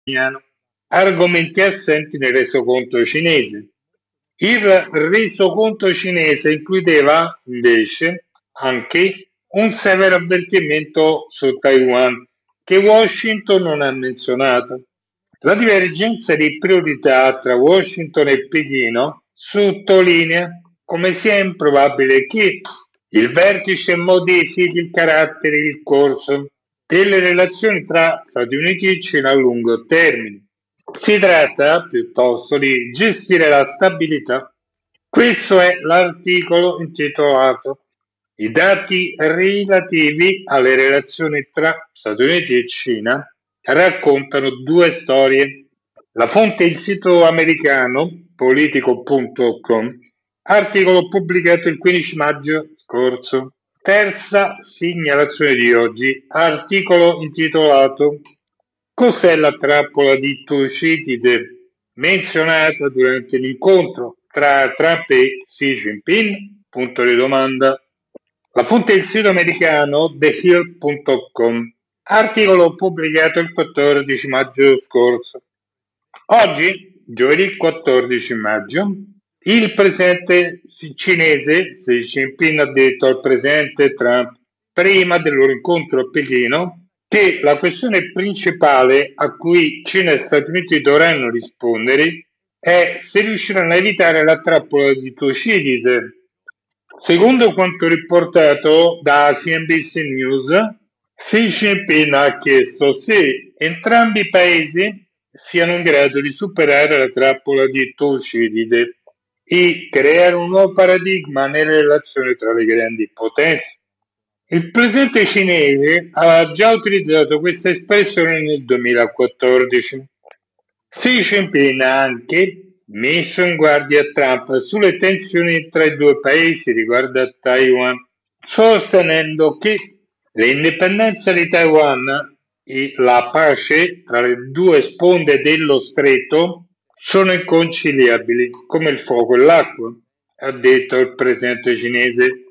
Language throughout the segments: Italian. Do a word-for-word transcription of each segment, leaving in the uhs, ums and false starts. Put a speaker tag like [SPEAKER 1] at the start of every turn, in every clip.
[SPEAKER 1] argomenti assenti nel resoconto cinese. Il resoconto cinese includeva invece anche un severo avvertimento su Taiwan che Washington non ha menzionato. La divergenza di priorità tra Washington e Pechino sottolinea come sia improbabile che il vertice modifichi il carattere e il corso delle relazioni tra Stati Uniti e Cina a lungo termine. Si tratta piuttosto di gestire la stabilità. Questo è l'articolo intitolato I dati relativi alle relazioni tra Stati Uniti e Cina raccontano due storie. La fonte è il sito americano politico punto com, articolo pubblicato il quindici maggio scorso. Terza segnalazione di oggi, articolo intitolato Cos'è la trappola di Tucidide, menzionata durante l'incontro tra Trump e Xi Jinping? Punto di domanda. La fonte è il sito americano the hill punto com, articolo pubblicato il quattordici maggio scorso. Oggi, giovedì quattordici maggio, il presidente cinese Xi Jinping ha detto al presidente Trump, prima del loro incontro a Pechino, che la questione principale a cui Cina e Stati Uniti dovranno rispondere è se riusciranno a evitare la trappola di Tucidide. Secondo quanto riportato da C N B C News, Xi Jinping ha chiesto se entrambi i paesi siano in grado di superare la trappola di Tucidide e creare un nuovo paradigma nelle relazioni tra le grandi potenze. Il presidente cinese ha già utilizzato questa espressione nel duemilaquattordici. Xi Jinping ha anche messo in guardia Trump sulle tensioni tra i due paesi riguardo a Taiwan, sostenendo che l'indipendenza di Taiwan e la pace tra le due sponde dello stretto sono inconciliabili come il fuoco e l'acqua, ha detto il presidente cinese.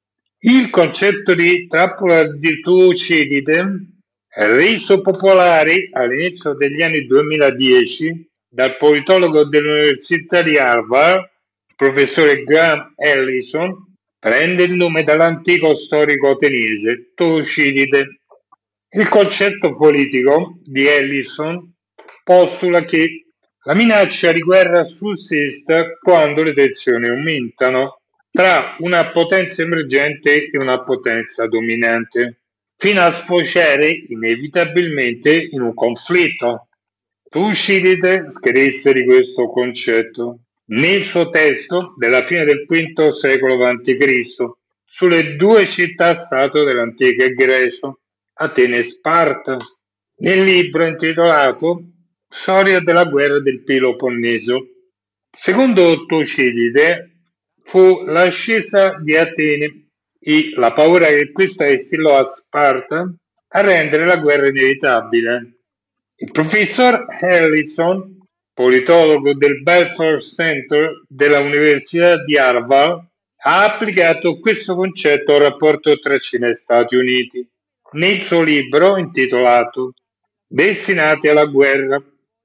[SPEAKER 1] Il concetto di trappola di Tucidide, reso popolare all'inizio degli anni duemiladieci dal politologo dell'Università di Harvard, professore Graham Allison, prende il nome dall'antico storico ateniese Tucidide. Il concetto politico di Allison postula che la minaccia di guerra sussista quando le tensioni aumentano tra una potenza emergente e una potenza dominante, fino a sfociare inevitabilmente in un conflitto. Tucidide scrisse di questo concetto nel suo testo della fine del quinto secolo avanti Cristo sulle due città-stato dell'antica Grecia, Atene e Sparta, nel libro intitolato Storia della guerra del Peloponneso. Secondo Tucidide fu l'ascesa di Atene e la paura che questa estillò a Sparta a rendere la guerra inevitabile. Il professor Allison, politologo del Balfour Center della Università di Harvard, ha applicato questo concetto al rapporto tra Cina e Stati Uniti nel suo libro intitolato Destinati alla guerra,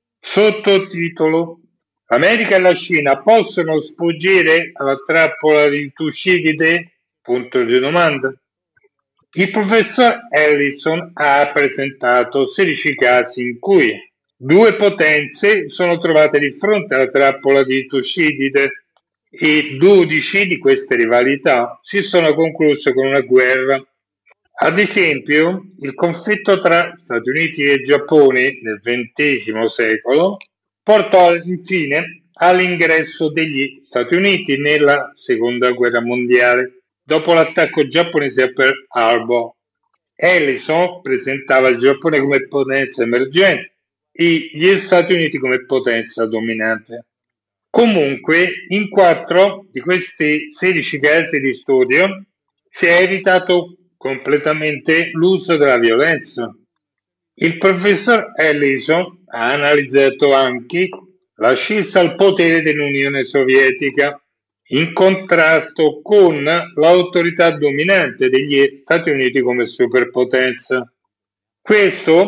[SPEAKER 1] sottotitolo L'America e la Cina possono sfuggire alla trappola di Tucidide? Punto di domanda. Il professor Allison ha presentato sedici casi in cui due potenze sono trovate di fronte alla trappola di Tucidide e dodici di queste rivalità si sono concluse con una guerra. Ad esempio, il conflitto tra Stati Uniti e Giappone nel ventesimo secolo portò infine all'ingresso degli Stati Uniti nella seconda guerra mondiale dopo l'attacco giapponese a Pearl Harbor. Allison presentava il Giappone come potenza emergente e gli Stati Uniti come potenza dominante. Comunque, in quattro di questi sedici casi di studio si è evitato completamente l'uso della violenza. Il professor Allison ha analizzato anche l'ascesa al potere dell'Unione Sovietica in contrasto con l'autorità dominante degli Stati Uniti come superpotenza. Questo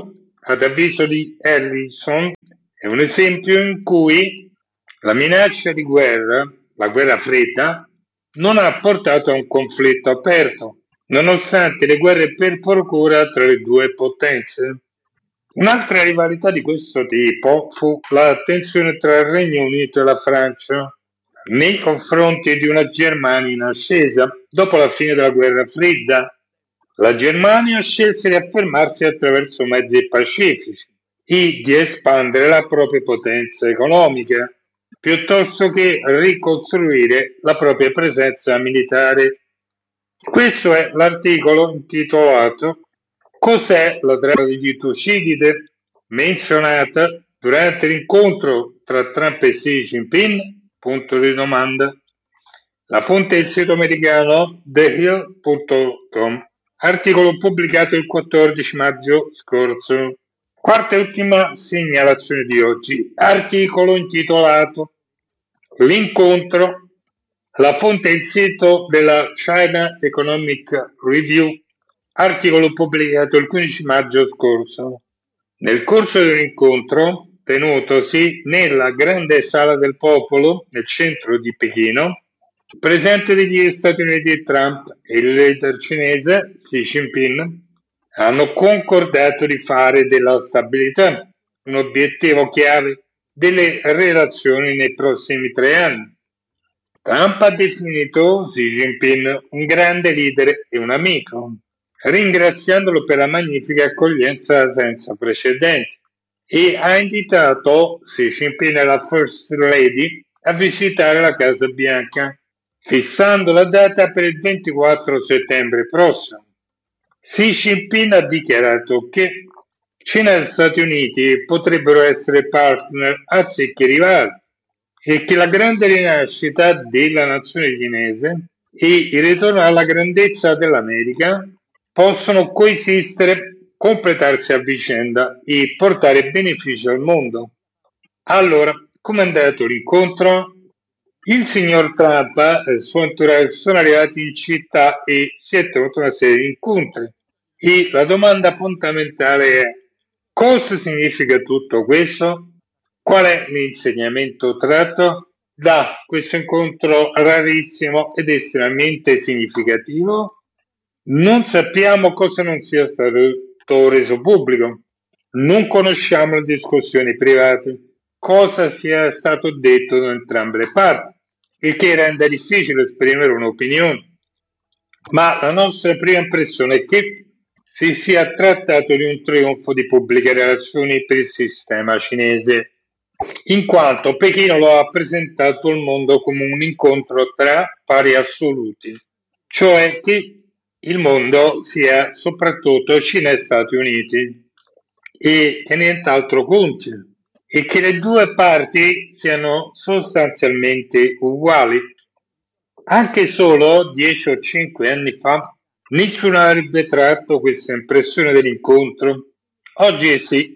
[SPEAKER 1] ad avviso di Ellison, è un esempio in cui la minaccia di guerra, la guerra fredda, non ha portato a un conflitto aperto, nonostante le guerre per procura tra le due potenze. Un'altra rivalità di questo tipo fu la tensione tra il Regno Unito e la Francia nei confronti di una Germania in ascesa. Dopo la fine della guerra fredda, la Germania scelse di affermarsi attraverso mezzi pacifici e di espandere la propria potenza economica, piuttosto che ricostruire la propria presenza militare. Questo è l'articolo intitolato Cos'è la tratta di Tucidide, menzionata durante l'incontro tra Trump e Xi Jinping? Punto di domanda. La fonte è il sito americano the hill punto com, articolo pubblicato il quattordici maggio scorso. Quarta e ultima segnalazione di oggi, articolo intitolato L'incontro. La fonte è il sito della China Economic Review, articolo pubblicato il quindici maggio scorso. Nel corso di un incontro tenutosi nella grande sala del popolo nel centro di Pechino, il presidente degli Stati Uniti Trump e il leader cinese Xi Jinping hanno concordato di fare della stabilità un obiettivo chiave delle relazioni nei prossimi tre anni. Trump ha definito Xi Jinping un grande leader e un amico, ringraziandolo per la magnifica accoglienza senza precedenti, e ha invitato Xi Jinping e la First Lady a visitare la Casa Bianca, fissando la data per il ventiquattro settembre prossimo. Xi Jinping ha dichiarato che Cina e Stati Uniti potrebbero essere partner anziché rivali e che la grande rinascita della nazione cinese e il ritorno alla grandezza dell'America possono coesistere, completarsi a vicenda e portare benefici al mondo. Allora, come è andato l'incontro? Il signor Trump e il suo entourage sono arrivati in città e si è tenuto una serie di incontri. E la domanda fondamentale è: cosa significa tutto questo? Qual è l'insegnamento tratto da questo incontro rarissimo ed estremamente significativo? Non sappiamo cosa non sia stato reso pubblico, non conosciamo le discussioni private, cosa sia stato detto da entrambe le parti, il che rende difficile esprimere un'opinione. Ma la nostra prima impressione è che si sia trattato di un trionfo di pubbliche relazioni per il sistema cinese, in quanto Pechino lo ha presentato al mondo come un incontro tra pari assoluti, cioè che il mondo sia soprattutto Cina e Stati Uniti e che nient'altro conti, e che le due parti siano sostanzialmente uguali. Anche solo dieci o cinque anni fa nessuno avrebbe tratto questa impressione dell'incontro. Oggi sì.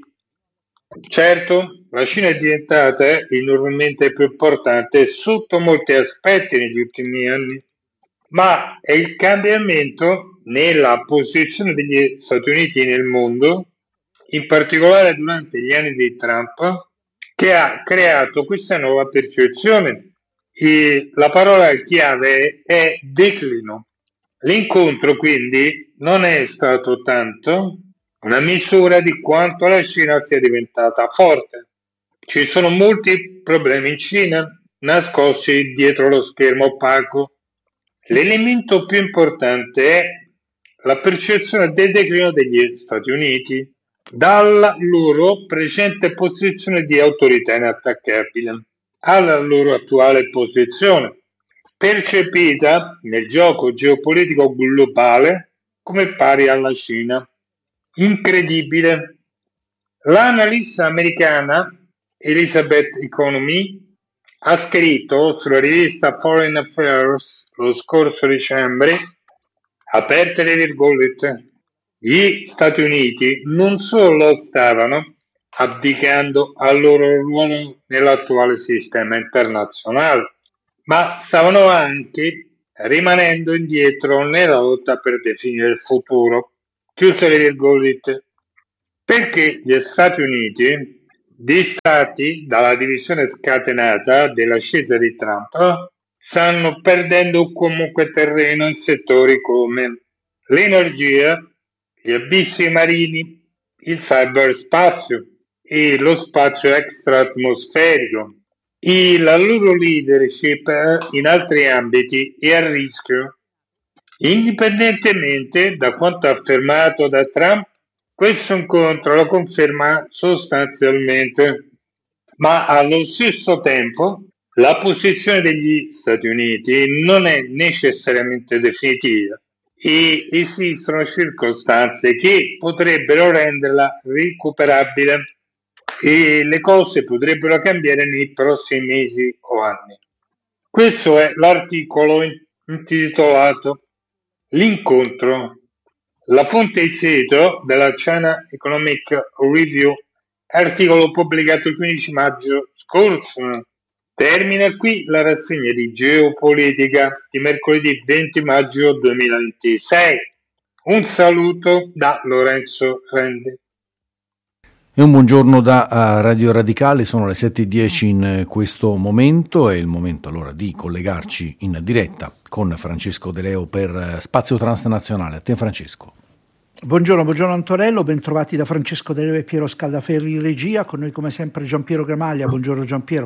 [SPEAKER 1] Certo, la Cina è diventata enormemente più importante sotto molti aspetti negli ultimi anni, ma è il cambiamento nella posizione degli Stati Uniti nel mondo, in particolare durante gli anni di Trump, che ha creato questa nuova percezione. E la parola chiave è declino. L'incontro quindi non è stato tanto una misura di quanto la Cina sia diventata forte. Ci sono molti problemi in Cina nascosti dietro lo schermo opaco. L'elemento più importante è la percezione del declino degli Stati Uniti dalla loro precedente posizione di autorità inattaccabile alla loro attuale posizione, percepita nel gioco geopolitico globale come pari alla Cina. Incredibile. L'analista americana Elizabeth Economy ha scritto sulla rivista Foreign Affairs lo scorso dicembre, aperte le virgolette, gli Stati Uniti non solo stavano abdicando al loro ruolo nell'attuale sistema internazionale, ma stavano anche rimanendo indietro nella lotta per definire il futuro. Chiuse le virgolette. Perché gli Stati Uniti, distratti dalla divisione scatenata dell'ascesa di Trump, stanno perdendo comunque terreno in settori come l'energia, gli abissi marini, il cyberspazio e lo spazio extraatmosferico. E la loro leadership in altri ambiti è a rischio. Indipendentemente da quanto affermato da Trump, questo incontro lo conferma sostanzialmente, ma allo stesso tempo la posizione degli Stati Uniti non è necessariamente definitiva e esistono circostanze che potrebbero renderla recuperabile e le cose potrebbero cambiare nei prossimi mesi o anni. Questo è l'articolo intitolato L'incontro. La fonte è il sito della China Economic Review, articolo pubblicato il quindici maggio scorso. Termina qui la rassegna di geopolitica di mercoledì venti maggio duemilaventisei. Un saluto da Lorenzo Rendi.
[SPEAKER 2] E un buongiorno da uh, Radio Radicale, sono le sette e dieci in questo momento, è il momento allora di collegarci in diretta con Francesco De Leo per uh, Spazio Transnazionale. A te Francesco.
[SPEAKER 3] Buongiorno, buongiorno Antonello, bentrovati da Francesco De Leo e Piero Scaldaferri in regia, con noi come sempre Giampiero Gramaglia. Buongiorno Giampiero.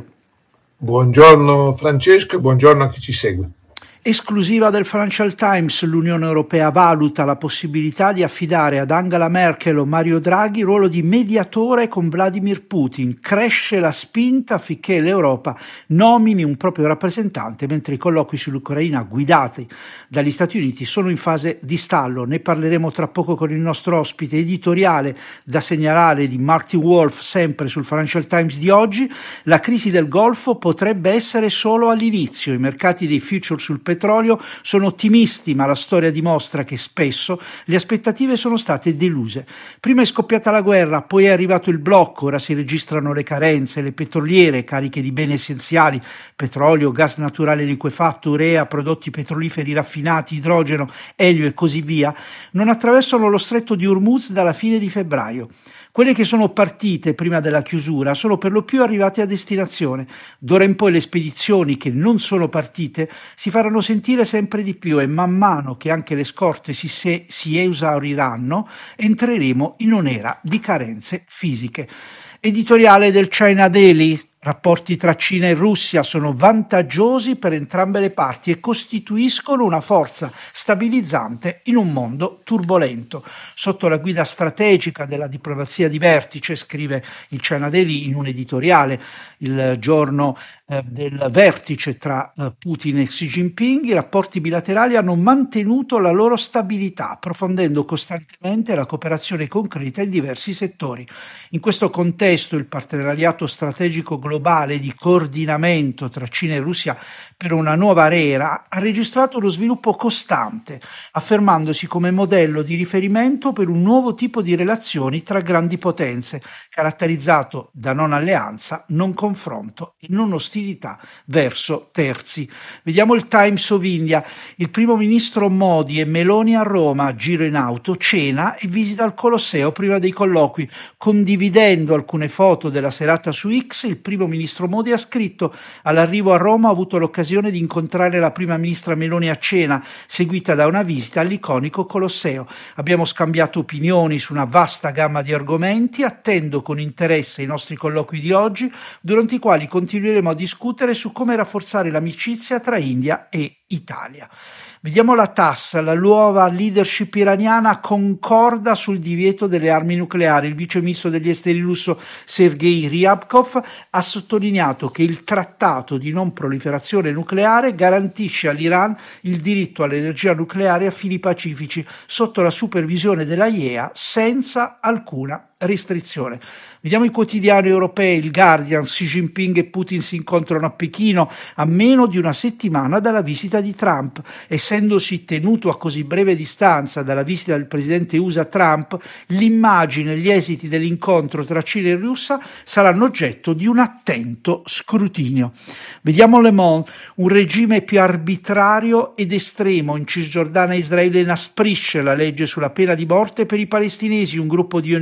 [SPEAKER 4] Buongiorno Francesco e buongiorno a chi ci segue.
[SPEAKER 3] Esclusiva del Financial Times, l'Unione Europea valuta la possibilità di affidare ad Angela Merkel o Mario Draghi il ruolo di mediatore con Vladimir Putin. Cresce la spinta affinché l'Europa nomini un proprio rappresentante, mentre i colloqui sull'Ucraina guidati dagli Stati Uniti sono in fase di stallo. Ne parleremo tra poco con il nostro ospite editoriale da segnalare di Martin Wolf, sempre sul Financial Times di oggi. La crisi del Golfo potrebbe essere solo all'inizio. I mercati dei future sul petrolio petrolio sono ottimisti, ma la storia dimostra che spesso le aspettative sono state deluse. Prima è scoppiata la guerra, poi è arrivato il blocco, ora si registrano le carenze, le petroliere cariche di beni essenziali, petrolio, gas naturale liquefatto, urea, prodotti petroliferi raffinati, idrogeno, elio e così via, non attraversano lo stretto di Hormuz dalla fine di febbraio. Quelle che sono partite prima della chiusura sono per lo più arrivate a destinazione. D'ora in poi le spedizioni che non sono partite si faranno sentire sempre di più e man mano che anche le scorte si, se, si esauriranno entreremo in un'era di carenze fisiche. Editoriale del China Daily. Rapporti tra Cina e Russia sono vantaggiosi per entrambe le parti e costituiscono una forza stabilizzante in un mondo turbolento. Sotto la guida strategica della diplomazia di vertice, scrive il China Daily in un editoriale il giorno eh, del vertice tra eh, Putin e Xi Jinping, i rapporti bilaterali hanno mantenuto la loro stabilità, approfondendo costantemente la cooperazione concreta in diversi settori. In questo contesto il partenariato strategico globale di coordinamento tra Cina e Russia per una nuova era ha registrato uno sviluppo costante, affermandosi come modello di riferimento per un nuovo tipo di relazioni tra grandi potenze, caratterizzato da non alleanza, non confronto e non ostilità verso terzi. Vediamo il Times of India. Il primo ministro Modi e Meloni a Roma, giro in auto, cena e visita il Colosseo prima dei colloqui. Condividendo alcune foto della serata su X, il primo ministro Modi ha scritto: all'arrivo a Roma ho avuto l'occasione di incontrare la prima ministra Meloni a cena, seguita da una visita all'iconico Colosseo. Abbiamo scambiato opinioni su una vasta gamma di argomenti, attendo con interesse i nostri colloqui di oggi, durante i quali continueremo a discutere su come rafforzare l'amicizia tra India e Italia. Vediamo la T A S S, la nuova leadership iraniana concorda sul divieto delle armi nucleari. Il vice ministro degli esteri russo Sergei Ryabkov ha sottolineato che il trattato di non proliferazione nucleare garantisce all'Iran il diritto all'energia nucleare a fini pacifici sotto la supervisione della I E A senza alcuna restrizione. Vediamo i quotidiani europei. Il Guardian: Xi Jinping e Putin si incontrano a Pechino a meno di una settimana dalla visita di Trump. Essendosi tenuto a così breve distanza dalla visita del presidente U S A Trump, l'immagine e gli esiti dell'incontro tra Cina e Russia saranno oggetto di un attento scrutinio. Vediamo Le Monde: un regime più arbitrario ed estremo in Cisgiordania e Israele inasprisce la legge sulla pena di morte per i palestinesi. Un gruppo di O N G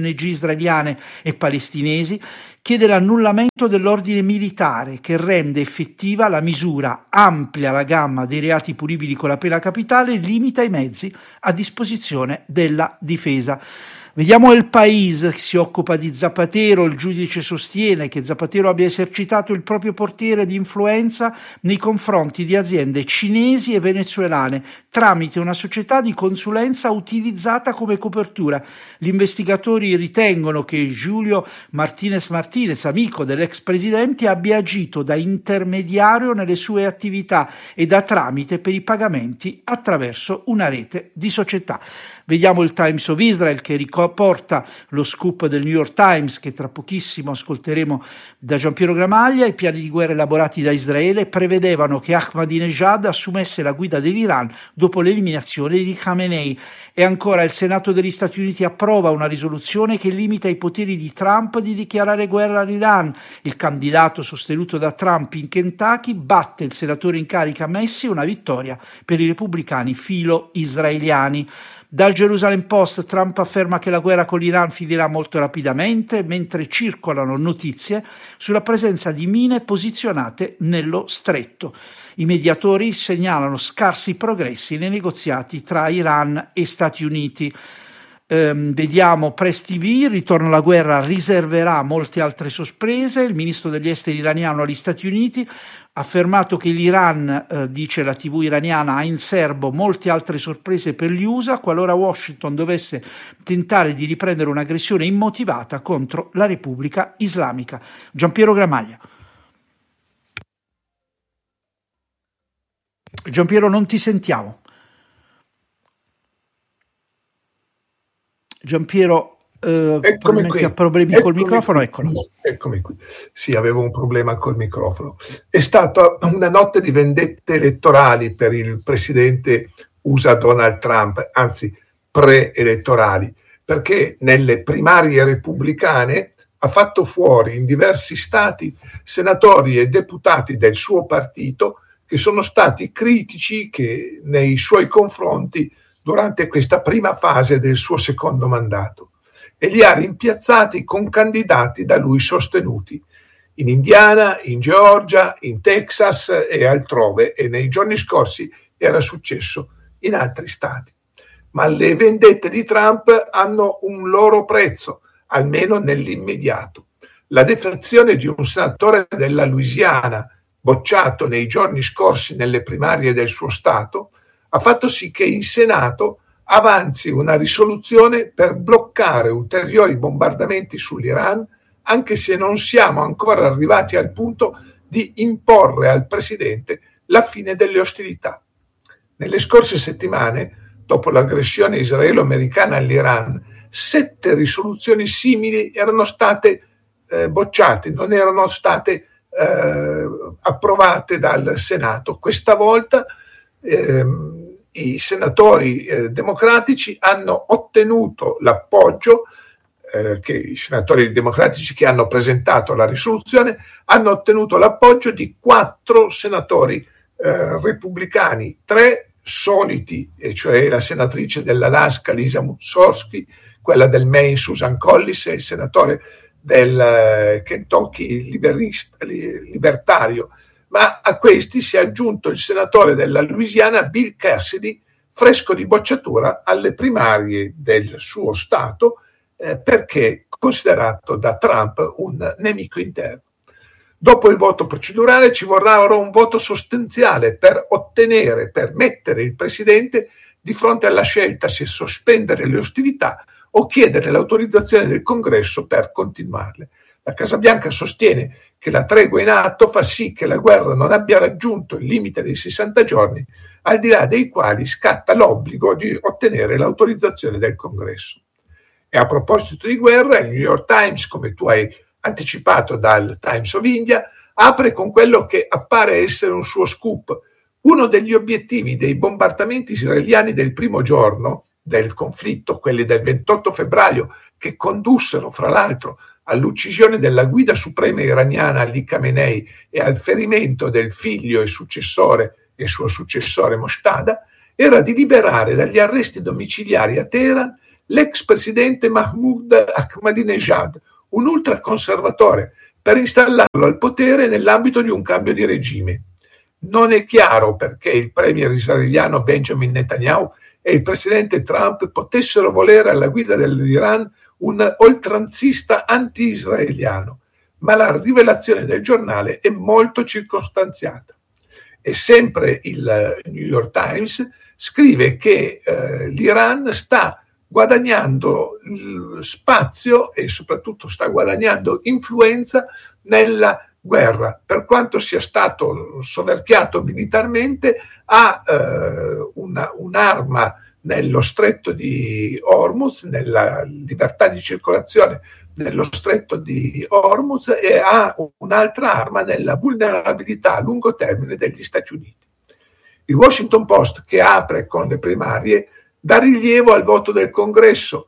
[SPEAKER 3] israeliane e palestinesi, chiede l'annullamento dell'ordine militare che rende effettiva la misura, amplia la gamma dei reati punibili con la pena capitale e limita i mezzi a disposizione della difesa. Vediamo El País, che si occupa di Zapatero. Il giudice sostiene che Zapatero abbia esercitato il proprio potere di influenza nei confronti di aziende cinesi e venezuelane tramite una società di consulenza utilizzata come copertura. Gli investigatori ritengono che Julio Martínez Martínez, amico dell'ex presidente, abbia agito da intermediario nelle sue attività e da tramite per i pagamenti attraverso una rete di società. Vediamo il Times of Israel, che riporta lo scoop del New York Times, che tra pochissimo ascolteremo da Giampiero Gramaglia. I piani di guerra elaborati da Israele prevedevano che Ahmadinejad assumesse la guida dell'Iran dopo l'eliminazione di Khamenei. E ancora, il Senato degli Stati Uniti approva una risoluzione che limita i poteri di Trump di dichiarare guerra all'Iran. Il candidato sostenuto da Trump in Kentucky batte il senatore in carica Messi, una vittoria per i repubblicani filo-israeliani. Dal Jerusalem Post, Trump afferma che la guerra con l'Iran finirà molto rapidamente, mentre circolano notizie sulla presenza di mine posizionate nello stretto. I mediatori segnalano scarsi progressi nei negoziati tra Iran e Stati Uniti. Um, vediamo Press T V, ritorno alla guerra riserverà molte altre sorprese. Il ministro degli esteri iraniano agli Stati Uniti ha affermato che l'Iran, eh, dice la tivù iraniana, ha in serbo molte altre sorprese per gli U S A qualora Washington dovesse tentare di riprendere un'aggressione immotivata contro la Repubblica Islamica. Giampiero Gramaglia. Giampiero, non ti sentiamo. Giampiero, eh, probabilmente ha problemi eccomi col microfono,
[SPEAKER 4] qui.
[SPEAKER 3] Eccolo.
[SPEAKER 4] Eccomi qui. Sì, avevo un problema col microfono. È stata una notte di vendette elettorali per il presidente U S A Donald Trump, anzi preelettorali, perché nelle primarie repubblicane ha fatto fuori in diversi stati senatori e deputati del suo partito che sono stati critici che nei suoi confronti durante questa prima fase del suo secondo mandato, e li ha rimpiazzati con candidati da lui sostenuti in Indiana, in Georgia, in Texas e altrove, e nei giorni scorsi era successo in altri stati. Ma le vendette di Trump hanno un loro prezzo, almeno nell'immediato. La defezione di un senatore della Louisiana, bocciato nei giorni scorsi nelle primarie del suo stato, ha fatto sì che in Senato avanzi una risoluzione per bloccare ulteriori bombardamenti sull'Iran, anche se non siamo ancora arrivati al punto di imporre al presidente la fine delle ostilità. Nelle scorse settimane, dopo l'aggressione israelo-americana all'Iran, sette risoluzioni simili erano state eh, bocciate, non erano state eh, approvate dal Senato. Questa volta ehm, i senatori eh, democratici hanno ottenuto l'appoggio, eh, che i senatori democratici che hanno presentato la risoluzione hanno ottenuto l'appoggio di quattro senatori eh, repubblicani, tre soliti, e cioè la senatrice dell'Alaska Lisa Murkowski, quella del Maine Susan Collins e il senatore del eh, Kentucky liberista, libertario. Ma a questi si è aggiunto il senatore della Louisiana Bill Cassidy, fresco di bocciatura alle primarie del suo stato, eh, perché considerato da Trump un nemico interno. Dopo il voto procedurale ci vorrà ora un voto sostanziale per ottenere, per mettere il presidente di fronte alla scelta se sospendere le ostilità o chiedere l'autorizzazione del Congresso per continuarle. La Casa Bianca sostiene che la tregua in atto fa sì che la guerra non abbia raggiunto il limite dei sessanta giorni, al di là dei quali scatta l'obbligo di ottenere l'autorizzazione del Congresso. E a proposito di guerra, il New York Times, come tu hai anticipato dal Times of India, apre con quello che appare essere un suo scoop. Uno degli obiettivi dei bombardamenti israeliani del primo giorno del conflitto, quelli del ventotto febbraio, che condussero, fra l'altro, all'uccisione della guida suprema iraniana Ali Khamenei e al ferimento del figlio e successore e suo successore Mostada, era di liberare dagli arresti domiciliari a Teheran l'ex presidente Mahmoud Ahmadinejad, un ultraconservatore, per installarlo al potere nell'ambito di un cambio di regime. Non è chiaro perché il premier israeliano Benjamin Netanyahu e il presidente Trump potessero volere alla guida dell'Iran un oltranzista anti-israeliano, ma la rivelazione del giornale è molto circostanziata. E sempre il New York Times scrive che eh, l'Iran sta guadagnando spazio e soprattutto sta guadagnando influenza nella guerra, per quanto sia stato soverchiato militarmente, ha eh, una, un'arma nello stretto di Hormuz, nella libertà di circolazione nello stretto di Hormuz, e ha un'altra arma nella vulnerabilità a lungo termine degli Stati Uniti. Il Washington Post, che apre con le primarie, dà rilievo al voto del Congresso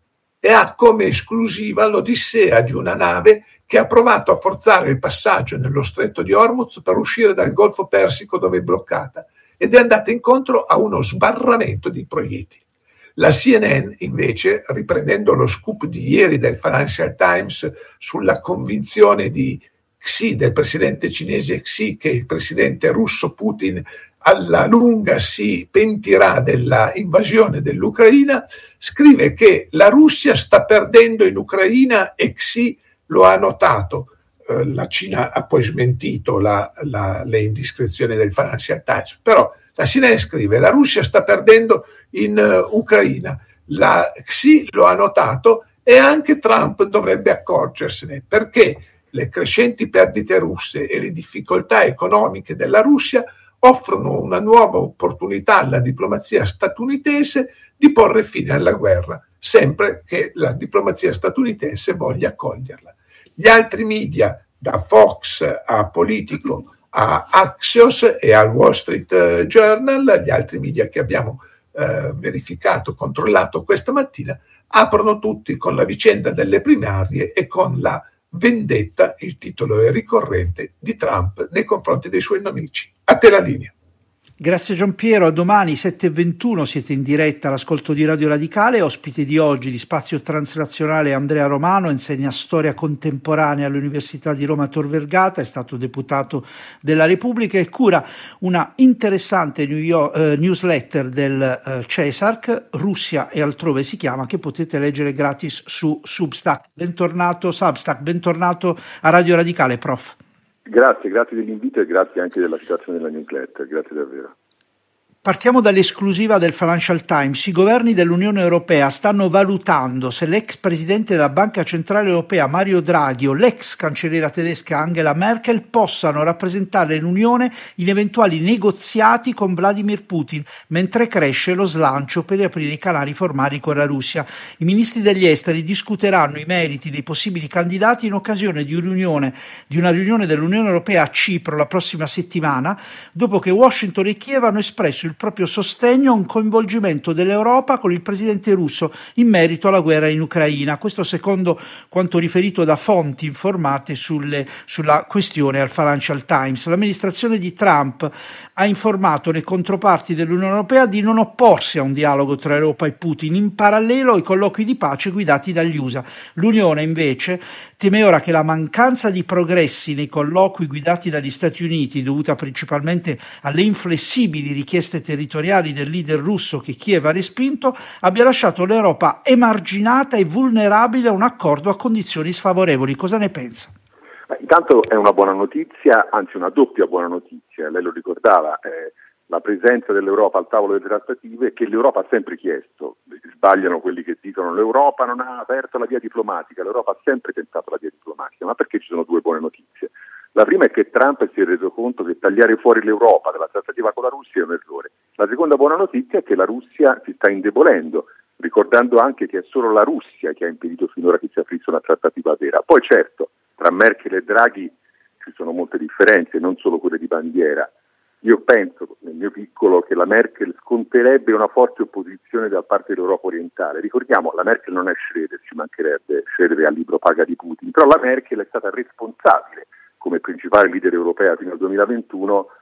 [SPEAKER 4] e ha come esclusiva l'odissea di una nave che ha provato a forzare il passaggio nello stretto di Hormuz per uscire dal Golfo Persico dove è bloccata, ed è andata incontro a uno sbarramento di proiettili. La C N N invece, riprendendo lo scoop di ieri del Financial Times sulla convinzione di Xi, del presidente cinese Xi, che il presidente russo Putin alla lunga si pentirà della invasione dell'Ucraina, scrive che la Russia sta perdendo in Ucraina e Xi lo ha notato. Eh, la Cina ha poi smentito la, la, le indiscrezioni del Financial Times, però la C N N scrive: la Russia sta perdendo in uh, Ucraina, la Xi lo ha notato e anche Trump dovrebbe accorgersene, perché le crescenti perdite russe e le difficoltà economiche della Russia offrono una nuova opportunità alla diplomazia statunitense di porre fine alla guerra, sempre che la diplomazia statunitense voglia accoglierla. Gli altri media, da Fox a Politico a Axios e al Wall Street Journal, gli altri media che abbiamo eh, verificato, controllato questa mattina, aprono tutti con la vicenda delle primarie e con la vendetta, il titolo è ricorrente, di Trump nei confronti dei suoi nemici. A te la linea.
[SPEAKER 3] Grazie Giampiero, a domani sette e ventuno siete in diretta all'ascolto di Radio Radicale, ospite di oggi di Spazio Transnazionale Andrea Romano, insegna storia contemporanea all'Università di Roma Tor Vergata, è stato deputato della Repubblica e cura una interessante New York, eh, newsletter del eh, Cesark, Russia e altrove si chiama, che potete leggere gratis su Substack. Bentornato Substack, bentornato a Radio Radicale, prof.
[SPEAKER 5] Grazie, grazie dell'invito e grazie anche della citazione della newsletter, grazie davvero.
[SPEAKER 3] Partiamo dall'esclusiva del Financial Times. I governi dell'Unione Europea stanno valutando se l'ex presidente della Banca Centrale Europea Mario Draghi o l'ex cancelliera tedesca Angela Merkel possano rappresentare l'Unione in eventuali negoziati con Vladimir Putin, mentre cresce lo slancio per riaprire i canali formali con la Russia. I ministri degli esteri discuteranno i meriti dei possibili candidati in occasione di, un'unione, di una riunione dell'Unione Europea a Cipro la prossima settimana, dopo che Washington e Kiev hanno espresso il proprio sostegno a un coinvolgimento dell'Europa con il presidente russo in merito alla guerra in Ucraina. Questo secondo quanto riferito da fonti informate sulle, sulla questione al Financial Times. L'amministrazione di Trump ha informato le controparti dell'Unione Europea di non opporsi a un dialogo tra Europa e Putin, in parallelo ai colloqui di pace guidati dagli U S A. L'Unione invece teme ora che la mancanza di progressi nei colloqui guidati dagli Stati Uniti, dovuta principalmente alle inflessibili richieste territoriali del leader russo che Kiev ha respinto, abbia lasciato l'Europa emarginata e vulnerabile a un accordo a condizioni sfavorevoli. Cosa ne pensa?
[SPEAKER 5] Intanto è una buona notizia, anzi una doppia buona notizia, lei lo ricordava, eh, la presenza dell'Europa al tavolo delle trattative che l'Europa ha sempre chiesto. Sbagliano quelli che dicono l'Europa non ha aperto la via diplomatica, l'Europa ha sempre tentato la via diplomatica, ma perché ci sono due buone notizie? La prima è che Trump si è reso conto che tagliare fuori l'Europa dalla trattativa con la Russia è un errore. La seconda buona notizia è che la Russia si sta indebolendo, ricordando anche che è solo la Russia che ha impedito finora che si aprisse una trattativa vera. Poi certo, tra Merkel e Draghi ci sono molte differenze, non solo quelle di bandiera. Io penso, nel mio piccolo, che la Merkel sconterebbe una forte opposizione da parte dell'Europa orientale. Ricordiamo, la Merkel non è Schroeder, ci mancherebbe, Schroeder è al libro paga di Putin, però la Merkel è stata responsabile come principale leader europea fino al duemilaventuno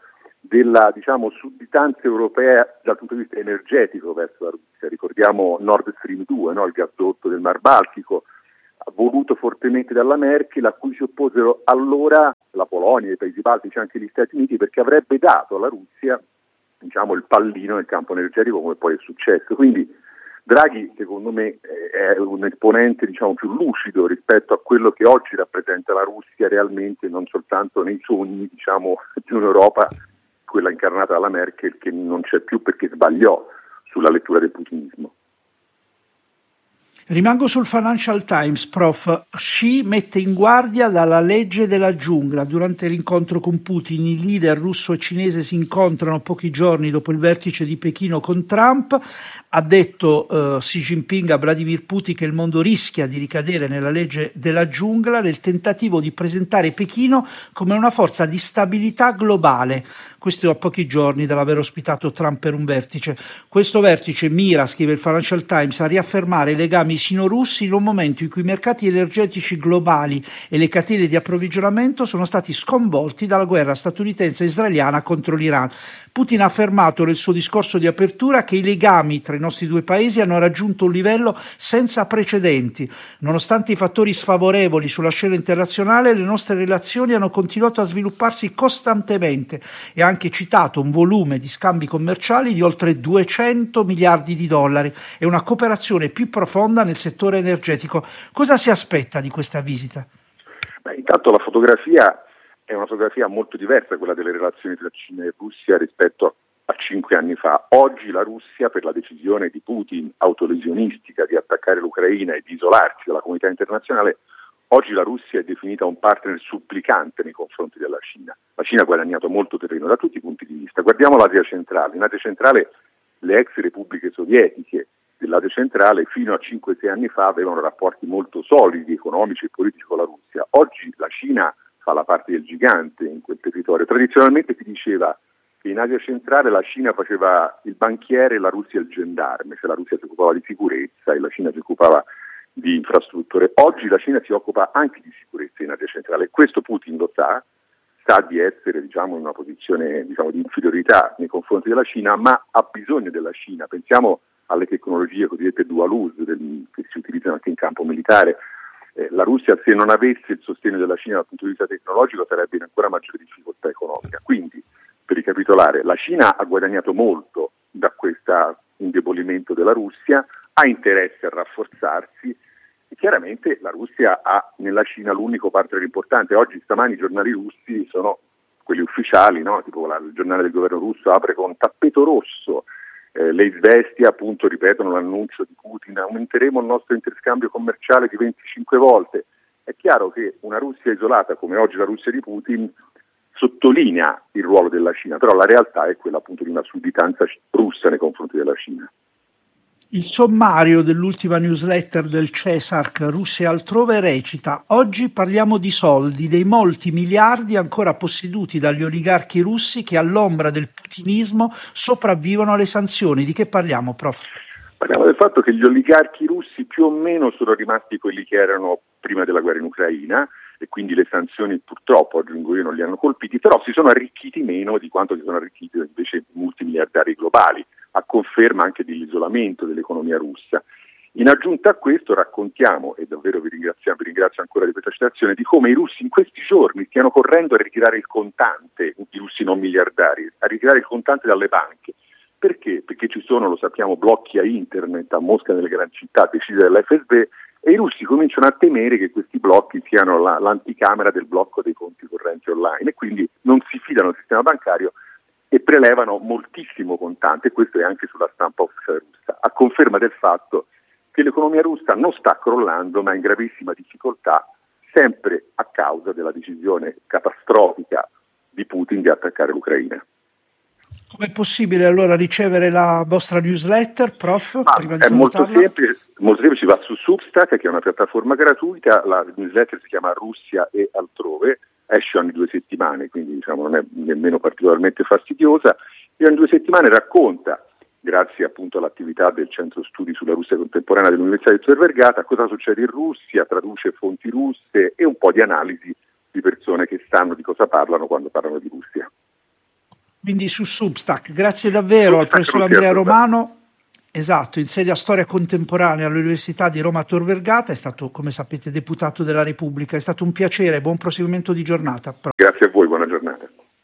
[SPEAKER 5] della, diciamo, sudditanza europea dal punto di vista energetico verso la Russia. Ricordiamo Nord Stream due, no? Il gasdotto del Mar Baltico, voluto fortemente dalla Merkel, a cui si opposero allora la Polonia, i Paesi Baltici e anche gli Stati Uniti, perché avrebbe dato alla Russia, diciamo, il pallino nel campo energetico, come poi è successo. Quindi Draghi, secondo me, è un esponente, diciamo, più lucido rispetto a quello che oggi rappresenta la Russia realmente, non soltanto nei sogni, diciamo, di un'Europa, quella incarnata dalla Merkel, che non c'è più perché sbagliò sulla lettura del putinismo.
[SPEAKER 3] Rimango sul Financial Times, prof. Xi mette in guardia dalla legge della giungla. Durante l'incontro con Putin, i leader russo e cinese si incontrano pochi giorni dopo il vertice di Pechino con Trump. Ha detto uh, Xi Jinping a Vladimir Putin che il mondo rischia di ricadere nella legge della giungla nel tentativo di presentare Pechino come una forza di stabilità globale. Questo a pochi giorni dall'aver ospitato Trump per un vertice. Questo vertice mira, scrive il Financial Times, a riaffermare i legami sino-russi in un momento in cui i mercati energetici globali e le catene di approvvigionamento sono stati sconvolti dalla guerra statunitense e israeliana contro l'Iran. Putin ha affermato nel suo discorso di apertura che i legami tra i nostri due paesi hanno raggiunto un livello senza precedenti. Nonostante i fattori sfavorevoli sulla scena internazionale, le nostre relazioni hanno continuato a svilupparsi costantemente e ha anche citato un volume di scambi commerciali di oltre duecento miliardi di dollari e una cooperazione più profonda nel settore energetico. Cosa si aspetta di questa visita?
[SPEAKER 5] Beh, intanto la fotografia è una fotografia molto diversa, quella delle relazioni tra Cina e Russia rispetto a cinque anni fa. Oggi la Russia, per la decisione di Putin autolesionistica di attaccare l'Ucraina e di isolarsi dalla comunità internazionale, oggi la Russia è definita un partner supplicante nei confronti della Cina. La Cina ha guadagnato molto terreno da tutti i punti di vista. Guardiamo l'Asia centrale. In Asia centrale le ex repubbliche sovietiche dell'Asia centrale fino a cinque sei anni fa avevano rapporti molto solidi, economici e politici con la Russia. Oggi la Cina fa la parte del gigante in quel territorio. Tradizionalmente si diceva che in Asia centrale la Cina faceva il banchiere e la Russia il gendarme, cioè la Russia si occupava di sicurezza e la Cina si occupava di infrastrutture. Oggi la Cina si occupa anche di sicurezza in Asia centrale. Questo Putin lo sa, sa di essere, diciamo, in una posizione, diciamo, di inferiorità nei confronti della Cina, ma ha bisogno della Cina. Pensiamo alle tecnologie cosiddette dual use del, che si utilizzano anche in campo militare. Eh, la Russia, se non avesse il sostegno della Cina dal punto di vista tecnologico, sarebbe in ancora maggiore difficoltà economica. Quindi, per ricapitolare, la Cina ha guadagnato molto da questo indebolimento della Russia, ha interesse a rafforzarsi e chiaramente la Russia ha nella Cina l'unico partner importante. Oggi stamani i giornali russi sono quelli ufficiali, no? Tipo la, il giornale del governo russo apre con tappeto rosso, eh, le Izvestia appunto ripetono l'annuncio di Putin, aumenteremo il nostro interscambio commerciale di venticinque volte. È chiaro che una Russia isolata come oggi la Russia di Putin sottolinea il ruolo della Cina, però la realtà è quella appunto di una sudditanza russa nei confronti della Cina.
[SPEAKER 3] Il sommario dell'ultima newsletter del Cesark Russia e altrove recita: oggi parliamo di soldi, dei molti miliardi ancora posseduti dagli oligarchi russi che all'ombra del putinismo sopravvivono alle sanzioni. Di che parliamo, prof?
[SPEAKER 5] Parliamo del fatto che gli oligarchi russi più o meno sono rimasti quelli che erano prima della guerra in Ucraina e quindi le sanzioni purtroppo, aggiungo io, non li hanno colpiti, però si sono arricchiti meno di quanto si sono arricchiti invece i multimiliardari globali, a conferma anche dell'isolamento dell'economia russa. In aggiunta a questo raccontiamo, e davvero vi ringrazio, vi ringrazio ancora di questa citazione, di come i russi in questi giorni stiano correndo a ritirare il contante, i russi non miliardari, a ritirare il contante dalle banche. Perché? Perché ci sono, lo sappiamo, blocchi a internet a Mosca, nelle grandi città, decise dall'F S B, e i russi cominciano a temere che questi blocchi siano la, l'anticamera del blocco dei conti correnti online e quindi non si fidano del sistema bancario e prelevano moltissimo contante, e questo è anche sulla stampa ufficiale russa, a conferma del fatto che l'economia russa non sta crollando ma è in gravissima difficoltà, sempre a causa della decisione catastrofica di Putin di attaccare l'Ucraina.
[SPEAKER 3] Come è possibile allora ricevere la vostra newsletter, prof?
[SPEAKER 5] Ah,
[SPEAKER 3] prima di
[SPEAKER 5] è molto
[SPEAKER 3] salutarla?
[SPEAKER 5] semplice, molto semplice, si va su Substack, che è una piattaforma gratuita, la newsletter si chiama Russia e altrove, esce ogni due settimane, quindi diciamo non è nemmeno particolarmente fastidiosa, e ogni due settimane racconta, grazie appunto all'attività del Centro Studi sulla Russia Contemporanea dell'Università di Tor Vergata, cosa succede in Russia, traduce fonti russe e un po' di analisi di persone che sanno di cosa parlano quando parlano di Russia.
[SPEAKER 3] Quindi su Substack. Grazie davvero Substack al professor Andrea Romano. Esatto, insegna storia contemporanea all'Università di Roma Tor Vergata, è stato, come sapete, deputato della Repubblica. È stato un piacere, buon proseguimento di giornata.
[SPEAKER 5] Grazie a voi, buona giornata.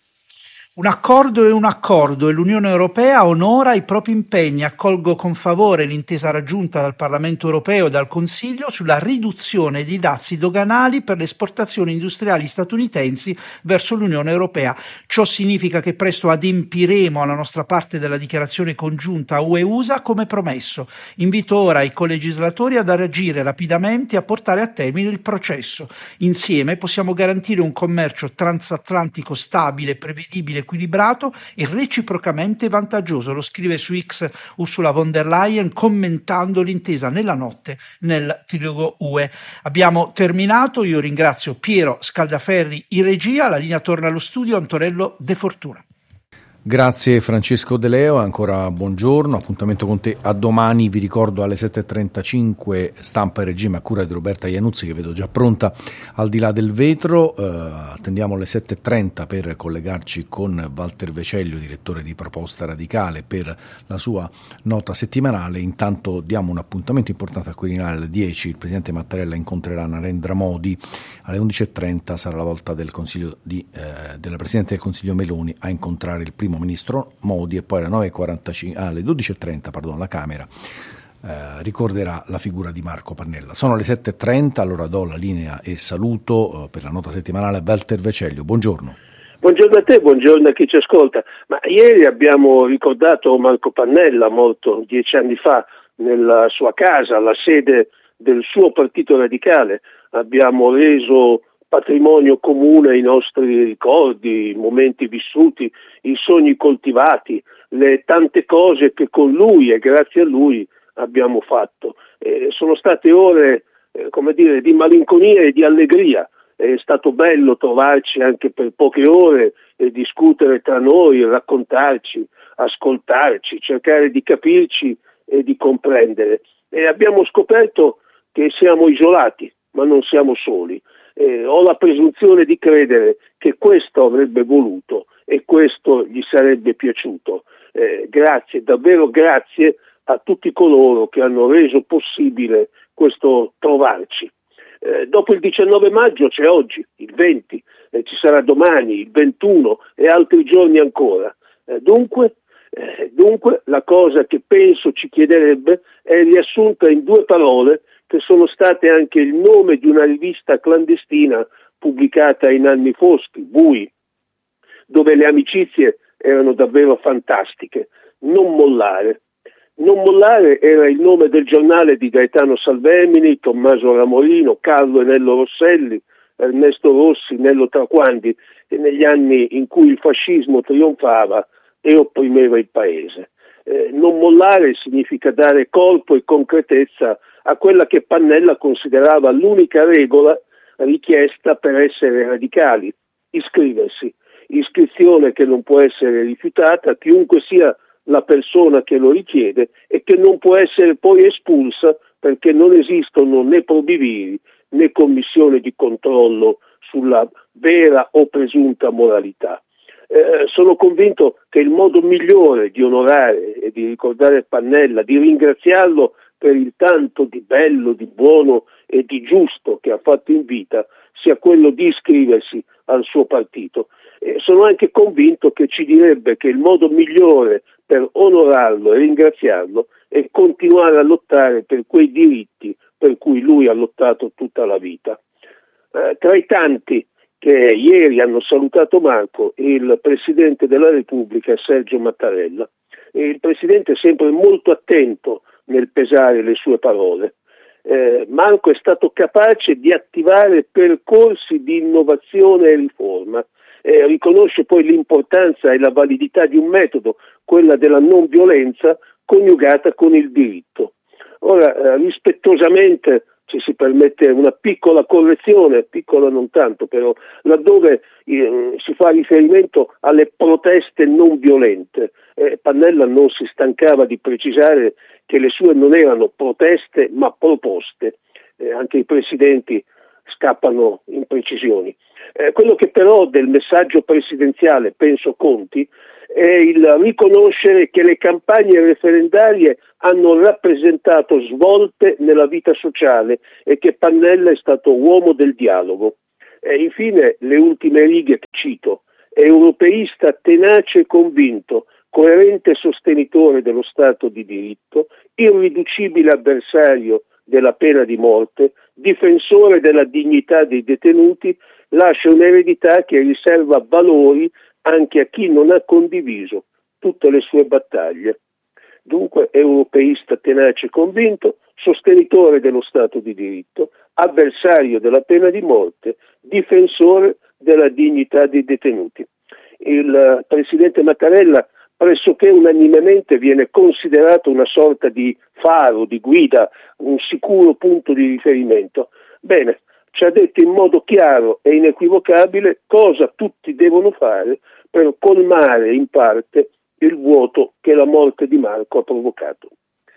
[SPEAKER 3] Un accordo è un accordo e l'Unione Europea onora i propri impegni. Accolgo con favore l'intesa raggiunta dal Parlamento Europeo e dal Consiglio sulla riduzione di dazi doganali per le esportazioni industriali statunitensi verso l'Unione Europea. Ciò significa che presto adempiremo alla nostra parte della dichiarazione congiunta U E U S A come promesso. Invito ora i colegislatori ad agire rapidamente e a portare a termine il processo. Insieme possiamo garantire un commercio transatlantico stabile, prevedibile, equilibrato e reciprocamente vantaggioso. Lo scrive su X Ursula von der Leyen commentando l'intesa nella notte nel trilogo U E. Abbiamo terminato, io ringrazio Piero Scaldaferri in regia, la linea torna allo studio, Antonello De Fortuna.
[SPEAKER 2] Grazie Francesco De Leo, ancora buongiorno, appuntamento con te a domani, vi ricordo alle sette e trentacinque Stampa e Regime a cura di Roberta Iannuzzi che vedo già pronta al di là del vetro, eh, attendiamo alle sette e trenta per collegarci con Walter Veceglio, direttore di Proposta Radicale, per la sua nota settimanale. Intanto diamo un appuntamento importante al Quirinale alle dieci, il Presidente Mattarella incontrerà Narendra Modi, alle undici e trenta sarà la volta del Consiglio di, eh, della Presidente del Consiglio Meloni a incontrare il primo ministro Modi e poi alle nove e quarantacinque, ah, alle dodici e trenta pardon, la Camera eh, ricorderà la figura di Marco Pannella. Sono le sette e trenta, allora do la linea e saluto eh, per la nota settimanale Walter Veceglio. Buongiorno.
[SPEAKER 6] Buongiorno a te, buongiorno a chi ci ascolta. Ma ieri abbiamo ricordato Marco Pannella, morto dieci anni fa nella sua casa, la sede del suo partito radicale. Abbiamo reso patrimonio comune i nostri ricordi, i momenti vissuti, i sogni coltivati, le tante cose che con lui e grazie a lui abbiamo fatto. Eh, sono state ore, eh, come dire, di malinconia e di allegria. È stato bello trovarci anche per poche ore e discutere tra noi, raccontarci, ascoltarci, cercare di capirci e di comprendere. E abbiamo scoperto che siamo isolati, ma non siamo soli. Eh, ho la presunzione di credere che questo avrebbe voluto e questo gli sarebbe piaciuto. Eh, grazie, davvero grazie a tutti coloro che hanno reso possibile questo trovarci. Eh, dopo il diciannove maggio c'è oggi, il venti, eh, ci sarà domani, il ventuno e altri giorni ancora. Eh, dunque, eh, dunque la cosa che penso ci chiederebbe è riassunta in due parole che sono state anche il nome di una rivista clandestina pubblicata in anni foschi, bui, dove le amicizie erano davvero fantastiche. Non mollare. Non mollare era il nome del giornale di Gaetano Salvemini, Tommaso Ramolino, Carlo e Nello Rosselli, Ernesto Rossi, Nello Traquandi, e negli anni in cui il fascismo trionfava e opprimeva il paese. Eh, non mollare significa dare corpo e concretezza a quella che Pannella considerava l'unica regola richiesta per essere radicali, iscriversi, iscrizione che non può essere rifiutata, chiunque sia la persona che lo richiede e che non può essere poi espulsa perché non esistono né probiviri né commissione di controllo sulla vera o presunta moralità. Eh, sono convinto che il modo migliore di onorare e di ricordare Pannella, di ringraziarlo per il tanto di bello, di buono e di giusto che ha fatto in vita, sia quello di iscriversi al suo partito. E sono anche convinto che ci direbbe che il modo migliore per onorarlo e ringraziarlo è continuare a lottare per quei diritti per cui lui ha lottato tutta la vita. Eh, tra i tanti che ieri hanno salutato Marco, il Presidente della Repubblica Sergio Mattarella. E il Presidente è sempre molto attento nel pesare le sue parole. Eh, Marco è stato capace di attivare percorsi di innovazione e riforma. Eh, riconosce poi l'importanza e la validità di un metodo, quella della non violenza coniugata con il diritto. Ora, eh, rispettosamente ci si permette una piccola correzione, piccola non tanto però, laddove eh, si fa riferimento alle proteste non violente. Eh, Pannella non si stancava di precisare che le sue non erano proteste ma proposte. Eh, anche i presidenti scappano imprecisioni. Eh, quello che però del messaggio presidenziale penso conti è il riconoscere che le campagne referendarie hanno rappresentato svolte nella vita sociale e che Pannella è stato uomo del dialogo. E infine le ultime righe che cito: europeista tenace e convinto, coerente sostenitore dello Stato di diritto, irriducibile avversario della pena di morte, difensore della dignità dei detenuti, lascia un'eredità che riserva valori anche a chi non ha condiviso tutte le sue battaglie. Dunque europeista tenace e convinto, sostenitore dello Stato di diritto, avversario della pena di morte, difensore della dignità dei detenuti. Il presidente Mattarella pressoché unanimemente viene considerato una sorta di faro, di guida, un sicuro punto di riferimento. Bene, ci ha detto in modo chiaro e inequivocabile cosa tutti devono fare per colmare in parte il vuoto che la morte di Marco ha provocato.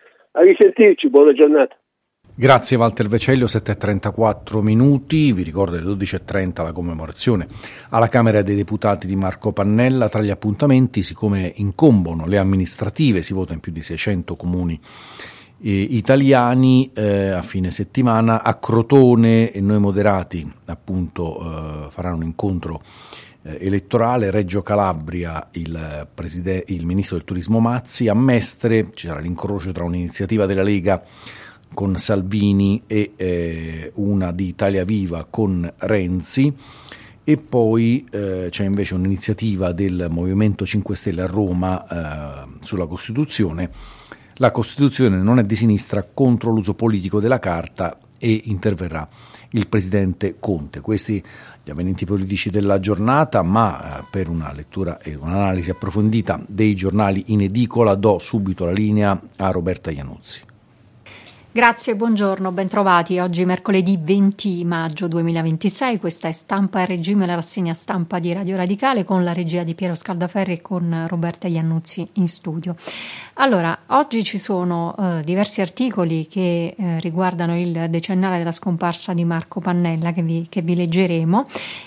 [SPEAKER 6] A risentirci, buona giornata.
[SPEAKER 2] Grazie Walter Vecellio, sette e trentaquattro minuti, vi ricordo alle dodici e trenta la commemorazione alla Camera dei Deputati di Marco Pannella. Tra gli appuntamenti, siccome incombono le amministrative, si vota in più di seicento comuni eh, italiani, eh, a fine settimana a Crotone e Noi Moderati appunto eh, faranno un incontro eh, elettorale. Reggio Calabria il, preside- il ministro del turismo Mazzi, a Mestre ci sarà l'incrocio tra un'iniziativa della Lega con Salvini e eh, una di Italia Viva con Renzi, e poi eh, c'è invece un'iniziativa del Movimento cinque Stelle a Roma eh, sulla Costituzione. La Costituzione non è di sinistra, contro l'uso politico della carta, e interverrà il presidente Conte. Questi gli avvenimenti politici della giornata, ma eh, per una lettura e un'analisi approfondita dei giornali in edicola do subito la linea a Roberta Iannuzzi.
[SPEAKER 7] Grazie, buongiorno, bentrovati. Oggi mercoledì venti maggio duemilaventisei, questa è Stampa a Regime, la rassegna stampa di Radio Radicale con la regia di Piero Scaldaferri e con Roberta Iannuzzi in studio. Allora, oggi ci sono eh, diversi articoli che eh, riguardano il decennale della scomparsa di Marco Pannella che vi, che vi leggeremo,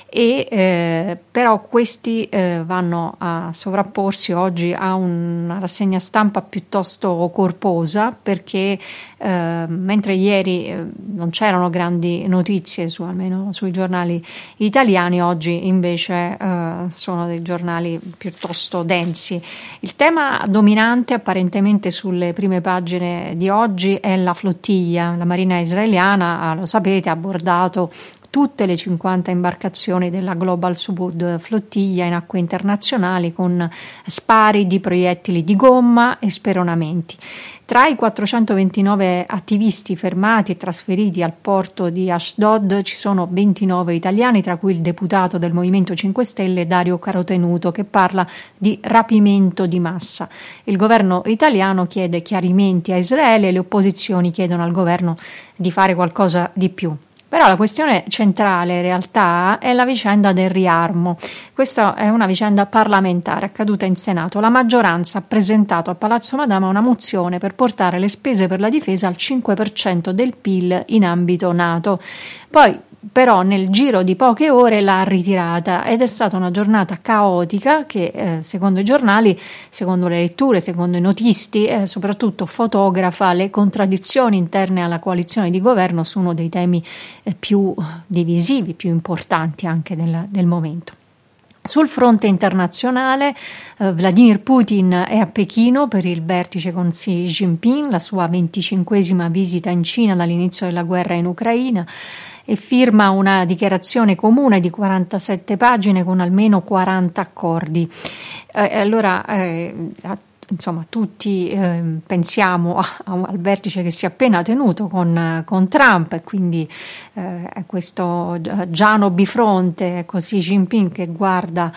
[SPEAKER 7] e eh, però questi eh, vanno a sovrapporsi oggi a una rassegna stampa piuttosto corposa, perché eh, mentre ieri eh, non c'erano grandi notizie su, almeno sui giornali italiani, oggi invece eh, sono dei giornali piuttosto densi. Il tema dominante apparentemente sulle prime pagine di oggi è la flottiglia. La Marina israeliana, lo sapete, ha abbordato tutte le cinquanta imbarcazioni della Global Subud flottiglia in acque internazionali con spari di proiettili di gomma e speronamenti. Tra i quattrocentoventinove attivisti fermati e trasferiti al porto di Ashdod ci sono ventinove italiani, tra cui il deputato del Movimento cinque Stelle Dario Carotenuto, che parla di rapimento di massa. Il governo italiano chiede chiarimenti a Israele e le opposizioni chiedono al governo di fare qualcosa di più. Però la questione centrale in realtà è la vicenda del riarmo. Questa è una vicenda parlamentare accaduta in Senato. La maggioranza ha presentato a Palazzo Madama una mozione per portare le spese per la difesa al cinque per cento del P I L in ambito NATO. Poi però nel giro di poche ore l'ha ritirata, ed è stata una giornata caotica che eh, secondo i giornali, secondo le letture, secondo i notisti, eh, soprattutto fotografa le contraddizioni interne alla coalizione di governo su uno dei temi eh, più divisivi, più importanti anche del, del momento. Sul fronte internazionale, eh, Vladimir Putin è a Pechino per il vertice con Xi Jinping, la sua venticinquesima visita in Cina dall'inizio della guerra in Ucraina, e firma una dichiarazione comune di quarantasette pagine con almeno quaranta accordi. Eh, allora, eh, insomma, tutti eh, pensiamo a, a, al vertice che si è appena tenuto con, con Trump, e quindi eh, questo Giano bifronte, così Jinping che guarda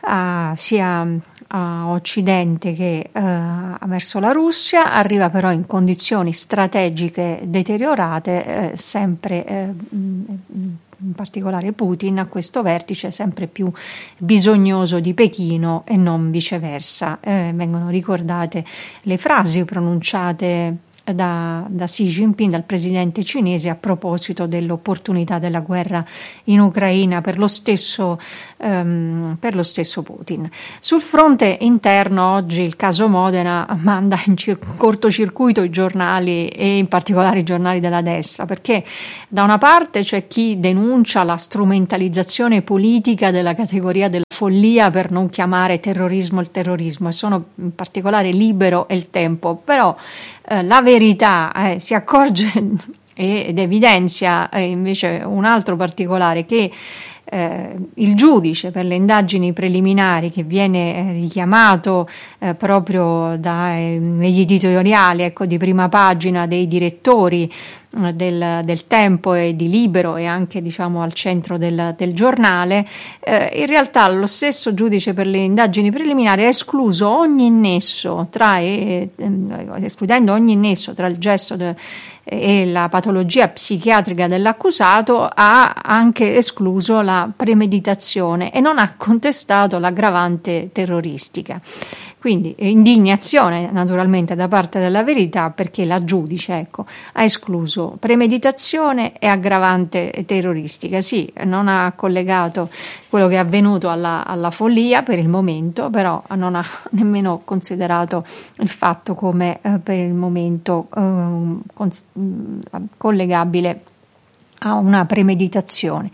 [SPEAKER 7] a, sia a Occidente che eh, verso la Russia, arriva però in condizioni strategiche deteriorate, eh, sempre eh, in particolare Putin a questo vertice sempre più bisognoso di Pechino e non viceversa. Eh, vengono ricordate le frasi pronunciate da, da Xi Jinping, dal presidente cinese, a proposito dell'opportunità della guerra in Ucraina per lo stesso, ehm, per lo stesso Putin. Sul fronte interno oggi il caso Modena manda in cir- cortocircuito i giornali e in particolare i giornali della destra, perché da una parte c'è chi denuncia la strumentalizzazione politica della categoria della follia per non chiamare terrorismo il terrorismo, e sono in particolare Libero e Il Tempo, però eh, la verità eh, si accorge ed evidenzia eh, invece un altro particolare, che eh, il giudice per le indagini preliminari, che viene eh, richiamato eh, proprio dai, negli editoriali, ecco, di prima pagina dei direttori eh, del, del Tempo e di Libero, e anche, diciamo, al centro del, del giornale, eh, in realtà lo stesso giudice per le indagini preliminari ha escluso ogni nesso tra eh, escludendo ogni nesso tra il gesto de, e la patologia psichiatrica dell'accusato, ha anche escluso la premeditazione e non ha contestato l'aggravante terroristica. Quindi indignazione naturalmente da parte della Verità, perché la giudice, ecco, ha escluso premeditazione e aggravante terroristica. Sì, non ha collegato quello che è avvenuto alla, alla follia per il momento, però non ha nemmeno considerato il fatto come eh, per il momento eh, con, collegabile a una premeditazione.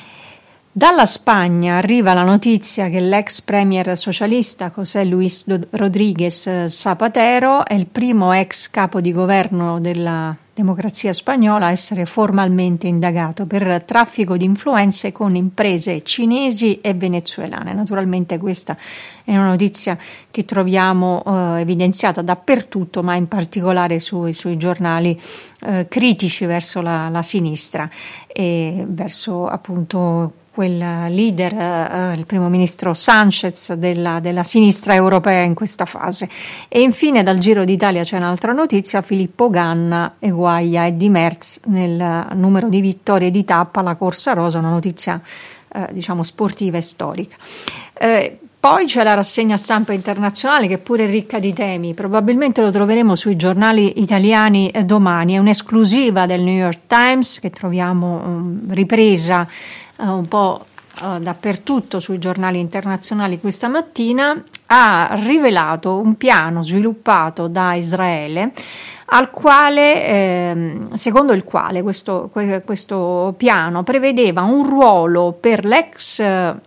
[SPEAKER 7] Dalla Spagna arriva la notizia che l'ex premier socialista José Luis Rodríguez Zapatero è il primo ex capo di governo della democrazia spagnola a essere formalmente indagato per traffico di influenze con imprese cinesi e venezuelane. Naturalmente questa è una notizia che troviamo eh, evidenziata dappertutto, ma in particolare sui, sui giornali eh, critici verso la, la sinistra e verso appunto quel leader, eh, il primo ministro Sánchez della, della sinistra europea in questa fase. E infine dal Giro d'Italia c'è un'altra notizia: Filippo Ganna, Eguaia e Di Merz nel numero di vittorie di tappa, la corsa rosa, una notizia eh, diciamo sportiva e storica. Eh, Poi c'è la rassegna stampa internazionale, che pure è ricca di temi, probabilmente lo troveremo sui giornali italiani domani, è un'esclusiva del New York Times che troviamo um, ripresa uh, un po' uh, dappertutto sui giornali internazionali questa mattina. Ha rivelato un piano sviluppato da Israele, al quale, eh, secondo il quale questo, questo piano prevedeva un ruolo per l'ex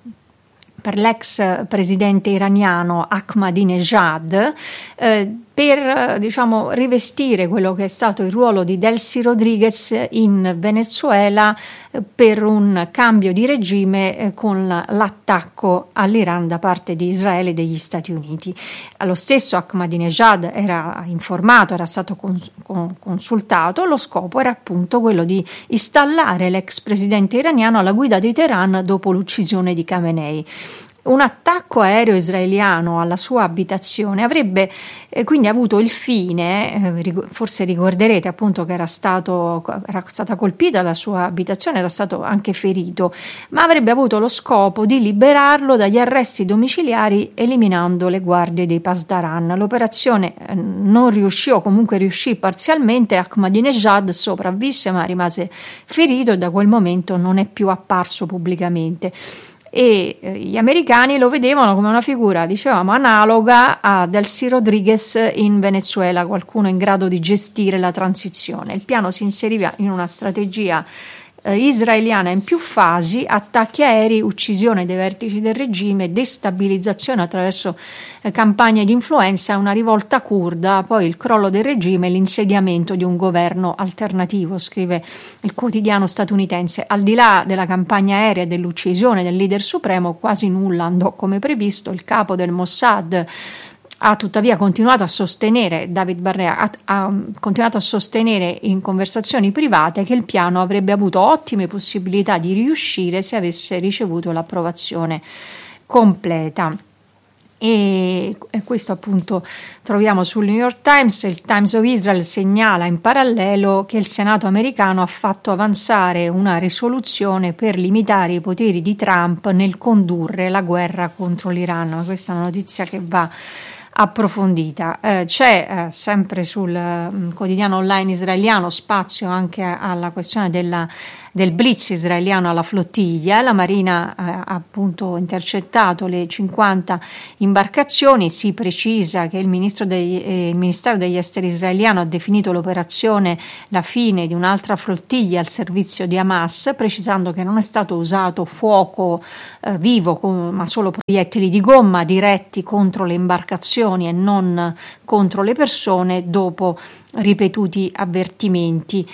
[SPEAKER 7] per l'ex presidente iraniano Ahmadinejad eh, per diciamo rivestire quello che è stato il ruolo di Delcy Rodriguez in Venezuela eh, per un cambio di regime eh, con l'attacco all'Iran da parte di Israele e degli Stati Uniti. Lo stesso Ahmadinejad era informato, era stato cons- consultato, lo scopo era appunto quello di installare l'ex presidente iraniano alla guida di Teheran dopo l'uccisione di Khamenei. Un attacco aereo israeliano alla sua abitazione avrebbe eh, quindi avuto il fine, eh, forse ricorderete appunto che era, stato, era stata colpita la sua abitazione, era stato anche ferito, ma avrebbe avuto lo scopo di liberarlo dagli arresti domiciliari eliminando le guardie dei Pasdaran. L'operazione eh, non riuscì, o comunque riuscì parzialmente. Ahmadinejad sopravvisse ma rimase ferito e da quel momento non è più apparso pubblicamente. E eh, gli americani lo vedevano come una figura, dicevamo, analoga a Delcy Rodriguez in Venezuela, qualcuno in grado di gestire la transizione. Il piano si inseriva in una strategia eh, israeliana in più fasi: attacchi aerei, uccisione dei vertici del regime, destabilizzazione attraverso eh, campagne di influenza, una rivolta curda, poi il crollo del regime e l'insediamento di un governo alternativo, scrive il quotidiano statunitense. Al di là della campagna aerea e dell'uccisione del leader supremo, quasi nulla andò come previsto. Il capo del Mossad ha tuttavia continuato a sostenere, David Barnea ha, ha continuato a sostenere in conversazioni private che il piano avrebbe avuto ottime possibilità di riuscire se avesse ricevuto l'approvazione completa. E, e questo appunto troviamo sul New York Times. Il Times of Israel segnala in parallelo che il Senato americano ha fatto avanzare una risoluzione per limitare i poteri di Trump nel condurre la guerra contro l'Iran. Questa è una notizia che va approfondita. Eh, c'è eh, sempre sul mh, quotidiano online israeliano spazio anche alla questione della del blitz israeliano alla flottiglia. La Marina ha eh, appunto intercettato le cinquanta imbarcazioni. Si precisa che il, ministro dei, eh, il Ministero degli Esteri israeliano ha definito l'operazione la fine di un'altra flottiglia al servizio di Hamas, precisando che non è stato usato fuoco eh, vivo, con, ma solo proiettili di gomma diretti contro le imbarcazioni e non contro le persone, dopo ripetuti avvertimenti.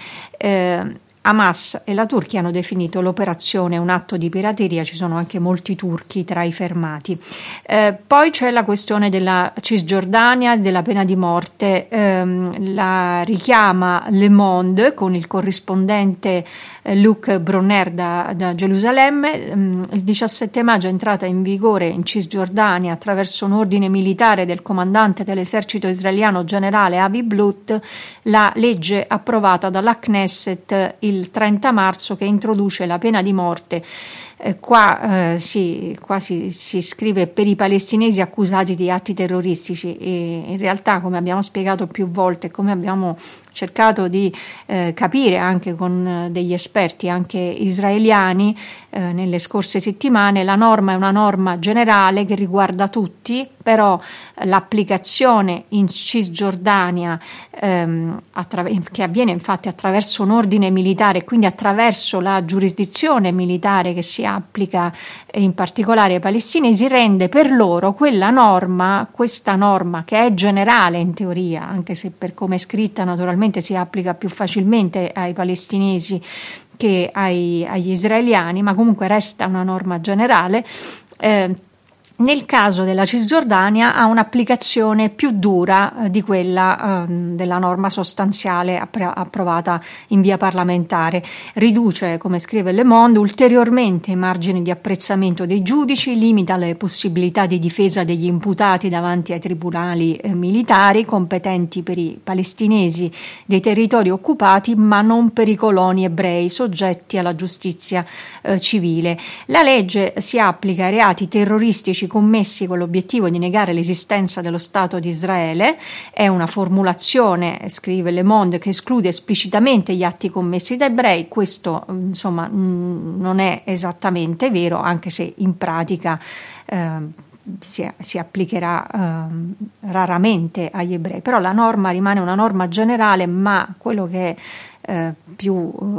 [SPEAKER 7] Eh, Hamas e la Turchia hanno definito l'operazione un atto di pirateria, ci sono anche molti turchi tra i fermati. Eh, poi c'è la questione della Cisgiordania, della pena di morte, ehm, la richiama Le Monde con il corrispondente eh, Luc Bronner da, da Gerusalemme. Ehm, il diciassette maggio è entrata in vigore in Cisgiordania, attraverso un ordine militare del comandante dell'esercito israeliano generale Avi Blut, la legge approvata dalla Knesset il trenta marzo, che introduce la pena di morte. Eh, qua, eh, si, qua si, si scrive per i palestinesi accusati di atti terroristici, e in realtà, come abbiamo spiegato più volte, come abbiamo cercato di eh, capire anche con eh, degli esperti anche israeliani eh, nelle scorse settimane, la norma è una norma generale che riguarda tutti, però l'applicazione in Cisgiordania ehm, attra- che avviene infatti attraverso un ordine militare, quindi attraverso la giurisdizione militare che si applica in particolare ai palestinesi, rende per loro quella norma, questa norma che è generale in teoria, anche se per come è scritta naturalmente si applica più facilmente ai palestinesi che ai, agli israeliani, ma comunque resta una norma generale. Eh, Nel caso della Cisgiordania ha un'applicazione più dura eh, di quella eh, della norma sostanziale app- approvata in via parlamentare. Riduce, come scrive Le Monde, ulteriormente i margini di apprezzamento dei giudici, limita le possibilità di difesa degli imputati davanti ai tribunali eh, militari competenti per i palestinesi dei territori occupati, ma non per i coloni ebrei soggetti alla giustizia eh, civile. La legge si applica ai reati terroristici commessi con l'obiettivo di negare l'esistenza dello Stato di Israele. È una formulazione, scrive Le Monde, che esclude esplicitamente gli atti commessi da ebrei. Questo insomma non è esattamente vero, anche se in pratica eh, si, si applicherà eh, raramente agli ebrei, però la norma rimane una norma generale, ma quello che Eh, più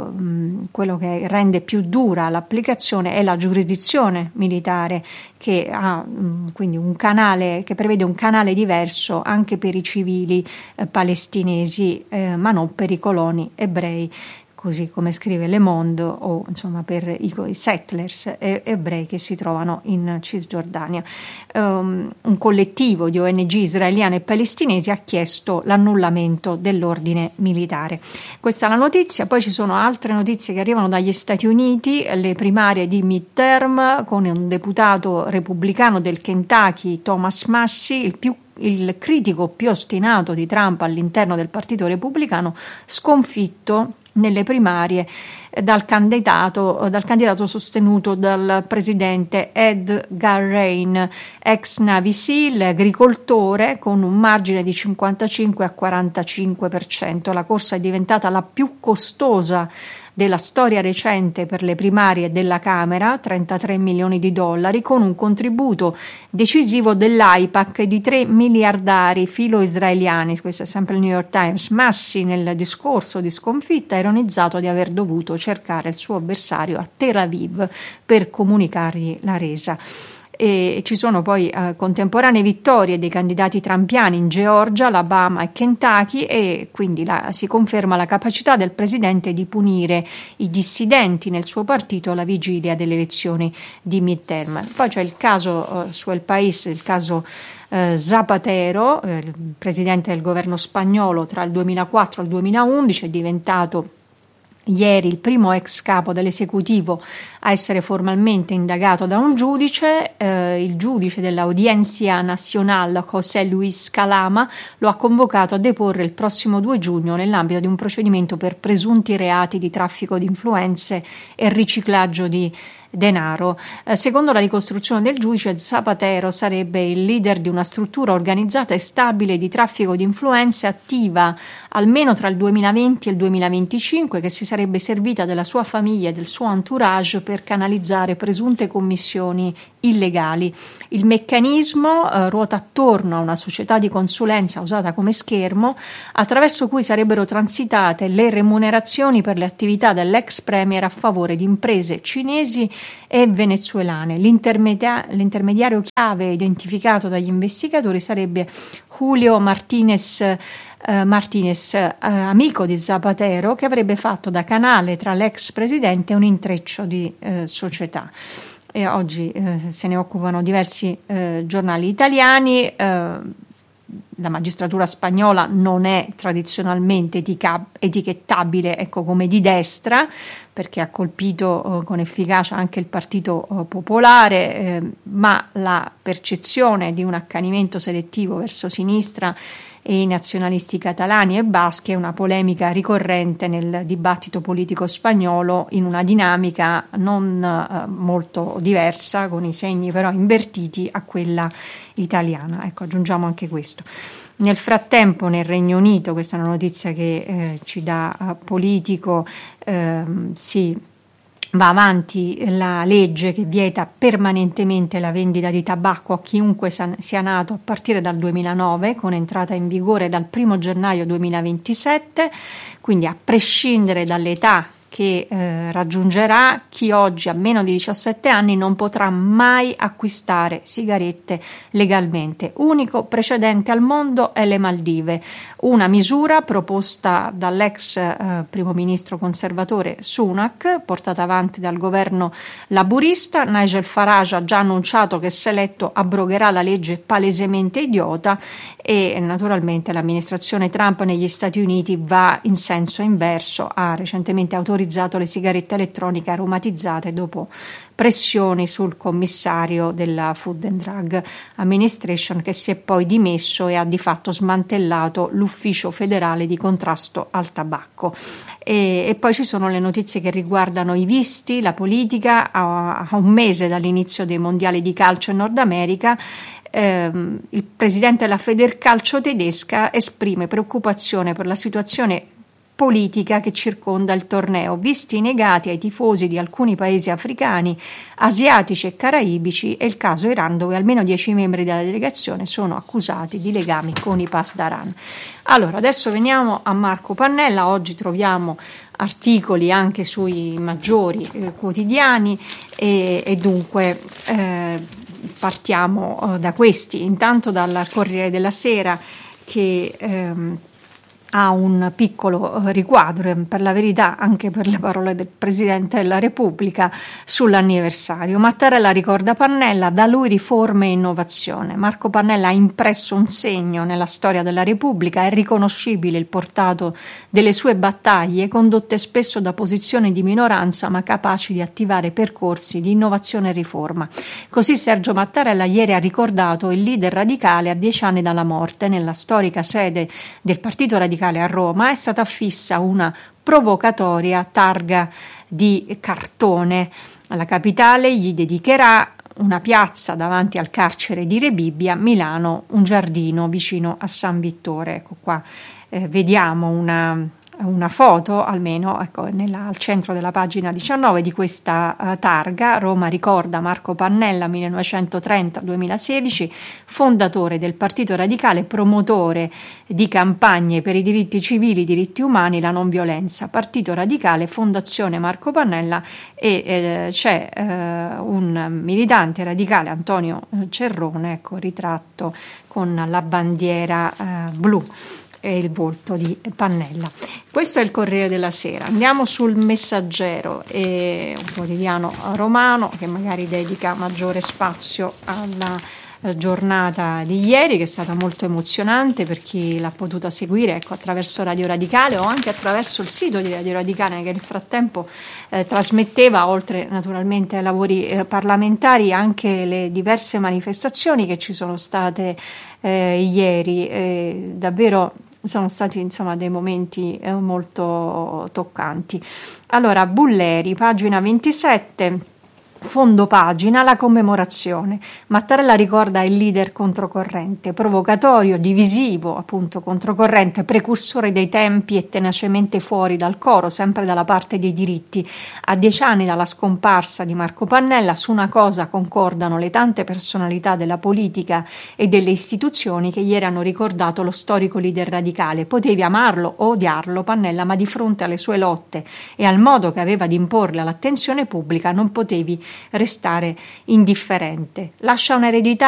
[SPEAKER 7] um, quello che rende più dura l'applicazione è la giurisdizione militare, che ha um, quindi un canale che prevede un canale diverso anche per i civili eh, palestinesi, eh, ma non per i coloni ebrei, così come scrive Le Monde, o insomma per i, i settlers e, ebrei che si trovano in Cisgiordania. Um, un collettivo di O N G israeliane e palestinesi ha chiesto l'annullamento dell'ordine militare. Questa è la notizia. Poi ci sono altre notizie che arrivano dagli Stati Uniti, le primarie di midterm con un deputato repubblicano del Kentucky, Thomas Massie, il più il critico più ostinato di Trump all'interno del Partito Repubblicano, sconfitto nelle primarie dal candidato, dal candidato sostenuto dal presidente Ed Garrein, ex Navy SEAL, agricoltore, con un margine di cinquantacinque a quarantacinque per cento. La corsa è diventata la più costosa della storia recente per le primarie della Camera, trentatré milioni di dollari, con un contributo decisivo dell'AIPAC di tre miliardari filo-israeliani. Questo è sempre il New York Times. Massi, nel discorso di sconfitta, ha ironizzato di aver dovuto cercare il suo avversario a Tel Aviv per comunicargli la resa. E ci sono poi eh, contemporanee vittorie dei candidati trumpiani in Georgia, Alabama e Kentucky, e quindi la, si conferma la capacità del presidente di punire i dissidenti nel suo partito alla vigilia delle elezioni di midterm. Poi c'è il caso eh, su El País, il caso eh, Zapatero, eh, il presidente del governo spagnolo tra il duemilaquattro e il duemilaundici, è diventato ieri il primo ex capo dell'esecutivo a essere formalmente indagato da un giudice. Eh, il giudice dell'Audiencia Nacional, José Luis Calama, lo ha convocato a deporre il prossimo due giugno nell'ambito di un procedimento per presunti reati di traffico di influenze e riciclaggio di denaro. Eh, secondo la ricostruzione del giudice, Zapatero sarebbe il leader di una struttura organizzata e stabile di traffico di influenze attiva almeno tra il duemilaventi e il duemilaventicinque, che si sarebbe servita della sua famiglia e del suo entourage per canalizzare presunte commissioni illegali. Il meccanismo eh, ruota attorno a una società di consulenza usata come schermo, attraverso cui sarebbero transitate le remunerazioni per le attività dell'ex premier a favore di imprese cinesi e venezuelane. L'intermedia- l'intermediario chiave identificato dagli investigatori sarebbe Julio Martinez eh, Martinez, eh, amico di Zapatero, che avrebbe fatto da canale tra l'ex presidente e un intreccio di eh, società. E oggi eh, se ne occupano diversi eh, giornali italiani. Eh, la magistratura spagnola non è tradizionalmente etica- etichettabile ecco, come di destra, perché ha colpito eh, con efficacia anche il Partito eh, Popolare, eh, ma la percezione di un accanimento selettivo verso sinistra e i nazionalisti catalani e baschi è una polemica ricorrente nel dibattito politico spagnolo, in una dinamica non eh, molto diversa, con i segni però invertiti a quella italiana. Ecco, aggiungiamo anche questo. Nel frattempo nel Regno Unito, questa è una notizia che eh, ci dà uh, Politico, eh, si va avanti la legge che vieta permanentemente la vendita di tabacco a chiunque sia nato a partire dal duemilanove, con entrata in vigore dal primo gennaio duemilaventisette, quindi a prescindere dall'età che eh, raggiungerà, chi oggi ha meno di diciassette anni non potrà mai acquistare sigarette legalmente. Unico precedente al mondo è le Maldive, una misura proposta dall'ex eh, primo ministro conservatore Sunak, portata avanti dal governo laburista. Nigel Farage ha già annunciato che, se eletto, abrogherà la legge palesemente idiota, e naturalmente l'amministrazione Trump negli Stati Uniti va in senso inverso, ha recentemente autorizzato le sigarette elettroniche aromatizzate dopo pressioni sul commissario della Food and Drug Administration, che si è poi dimesso e ha di fatto smantellato l'ufficio federale di contrasto al tabacco. E, e poi ci sono le notizie che riguardano i visti, la politica. A, a un mese dall'inizio dei mondiali di calcio in Nord America, ehm, il presidente della Federcalcio tedesca esprime preoccupazione per la situazione politica che circonda il torneo, visti negati ai tifosi di alcuni paesi africani, asiatici e caraibici, e il caso Iran, dove almeno dieci membri della delegazione sono accusati di legami con i Pasdaran. Allora, adesso veniamo a Marco Pannella. Oggi troviamo articoli anche sui maggiori eh, quotidiani e, e dunque eh, partiamo eh, da questi. Intanto dal Corriere della Sera, che ehm, ha un piccolo riquadro, per la verità anche per le parole del Presidente della Repubblica sull'anniversario. Mattarella ricorda Pannella, da lui riforme e innovazione. Marco Pannella ha impresso un segno nella storia della Repubblica, è riconoscibile il portato delle sue battaglie, condotte spesso da posizioni di minoranza ma capaci di attivare percorsi di innovazione e riforma. Così Sergio Mattarella ieri ha ricordato il leader radicale a dieci anni dalla morte. Nella storica sede del Partito Radicale a Roma è stata affissa una provocatoria targa di cartone. La capitale gli dedicherà una piazza davanti al carcere di Rebibbia, Milano, un giardino vicino a San Vittore. Ecco qua, eh, vediamo una una foto, almeno ecco, nella, al centro della pagina diciannove di questa uh, targa. Roma ricorda Marco Pannella, millenovecentotrenta duemilasedici, fondatore del Partito Radicale, promotore di campagne per i diritti civili, i diritti umani, la non violenza. Partito Radicale, Fondazione Marco Pannella, e eh, c'è eh, un militante radicale, Antonio Cerrone, ecco, ritratto con la bandiera eh, blu e il volto di Pannella. Questo è il Corriere della Sera. Andiamo sul Messaggero, è un quotidiano romano che magari dedica maggiore spazio alla giornata di ieri, che è stata molto emozionante per chi l'ha potuta seguire, ecco, attraverso Radio Radicale o anche attraverso il sito di Radio Radicale, che nel frattempo eh, trasmetteva, oltre naturalmente ai lavori eh, parlamentari, anche le diverse manifestazioni che ci sono state eh, ieri. Eh, davvero sono stati insomma dei momenti eh, molto toccanti. Allora, Bulleri, pagina ventisette. fondo pagina la commemorazione. Mattarella ricorda il leader controcorrente, provocatorio, divisivo, appunto controcorrente, precursore dei tempi e tenacemente fuori dal coro, sempre dalla parte dei diritti. A dieci anni dalla scomparsa di Marco Pannella, su una cosa concordano le tante personalità della politica e delle istituzioni che ieri hanno ricordato lo storico leader radicale. Potevi amarlo o odiarlo Pannella, ma di fronte alle sue lotte e al modo che aveva di imporle all'attenzione pubblica non potevi restare indifferente. Lascia un'eredità